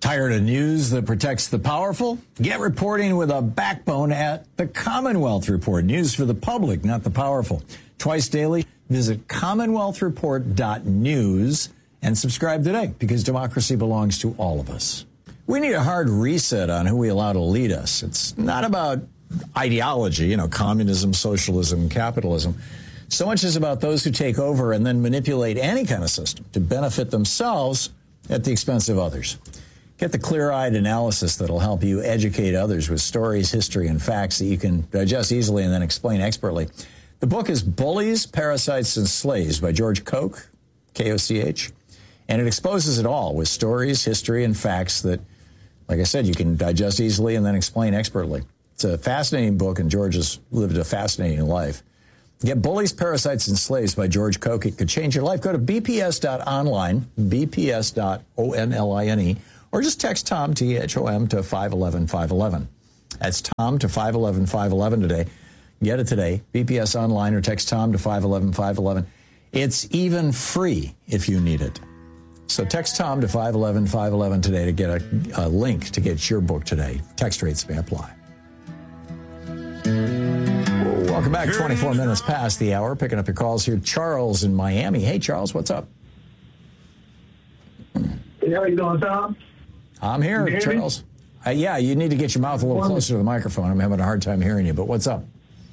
Tired of news that protects the powerful? Get reporting with a backbone at the Commonwealth Report. News for the public, not the powerful. Twice daily, visit commonwealthreport.news and subscribe today, because democracy belongs to all of us. We need a hard reset on who we allow to lead us. It's not about ideology, communism, socialism, capitalism. So much is about those who take over and then manipulate any kind of system to benefit themselves at the expense of others. Get the clear-eyed analysis that'll help you educate others with stories, history, and facts that you can digest easily and then explain expertly. The book is Bullies, Parasites, and Slaves by George Koch, K-O-C-H, and it exposes it all with stories, history, and facts that, like I said, you can digest easily and then explain expertly. It's a fascinating book, and George has lived a fascinating life. Get Bullies, Parasites, and Slaves by George Koch. It could change your life. Go to bps.online, bps.online, or just text Tom, T-H-O-M, to 511-511. That's Tom to 511-511 today. Get it today, BPS Online, or text Tom to 511-511. It's even free if you need it. So text Tom to 511-511 today to get a link to get your book today. Text rates may apply. Welcome back. 24 minutes past the hour. Picking up your calls here. Charles in Miami. Hey, Charles, what's up? Hey, how you doing, Tom? I'm here, Charles. Yeah, you need to get your mouth a little closer to the microphone. I'm having a hard time hearing you, but what's up?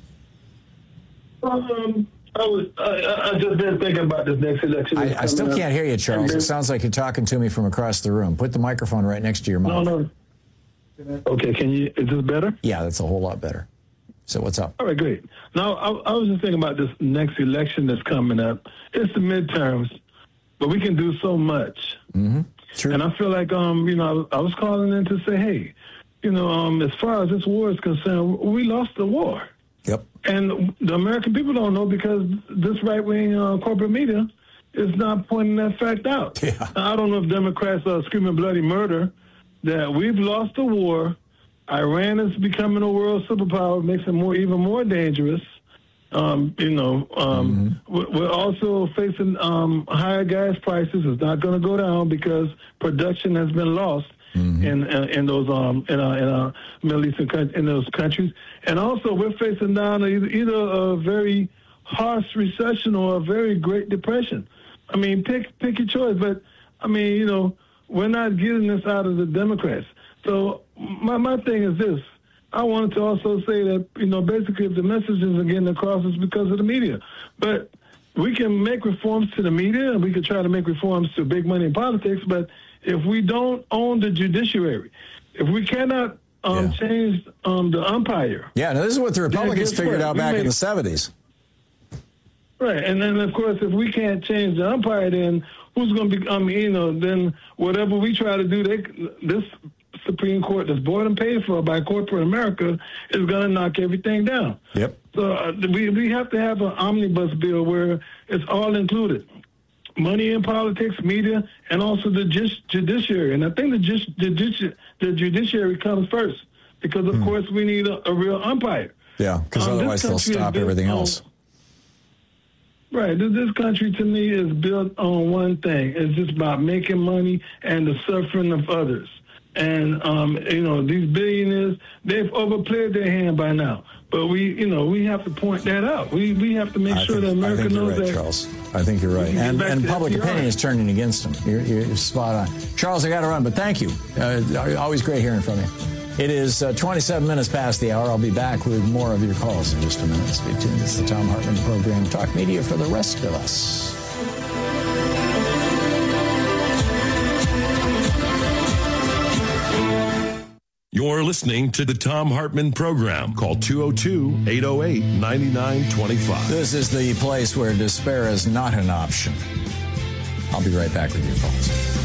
I just been thinking about this next election. I still can't hear you, Charles. It sounds like you're talking to me from across the room. Put the microphone right next to your mouth. No. Okay, is this better? Yeah, that's a whole lot better. So what's up? All right, great. Now, I was just thinking about this next election that's coming up. It's the midterms, but we can do so much. Mm-hmm. True. And I feel like, I was calling in to say, hey, as far as this war is concerned, we lost the war. Yep. And the American people don't know because this right-wing corporate media is not pointing that fact out. Yeah. I don't know if Democrats are screaming bloody murder, that we've lost the war. Iran is becoming a world superpower, makes it even more dangerous. We're also facing higher gas prices. It's not going to go down because production has been lost in those Middle Eastern in those countries, and also we're facing down either a very harsh recession or a very Great Depression. I mean, pick your choice, but we're not getting this out of the Democrats. So my thing is this. I wanted to also say that, basically if the message isn't getting across, it's because of the media. But we can make reforms to the media, and we can try to make reforms to big money in politics, but if we don't own the judiciary, if we cannot change the umpire. Yeah, now this is what the Republicans figured out back in the 70s. Right, and then, of course, if we can't change the umpire, then who's going to be, then whatever we try to do, this Supreme Court that's bought and paid for by corporate America is going to knock everything down. Yep. So we have to have an omnibus bill where it's all included. Money in politics, media, and also the judiciary. And I think the judiciary comes first because, of course, we need a real umpire. Yeah, because otherwise they'll stop everything else. Right. This country, to me, is built on one thing. It's just about making money and the suffering of others. And, these billionaires, they've overplayed their hand by now. But we have to point that out. We have to make sure that America knows that. Charles. I think you're right. And public opinion is turning against them. You're spot on. Charles, I got to run, but thank you. Always great hearing from you. It is 27 minutes past the hour. I'll be back with more of your calls in just a minute. Stay tuned. It's the Thom Hartmann Program. Talk media for the rest of us. You're listening to the Thom Hartmann Program. Call 202-808-9925. This is the place where despair is not an option. I'll be right back with your calls.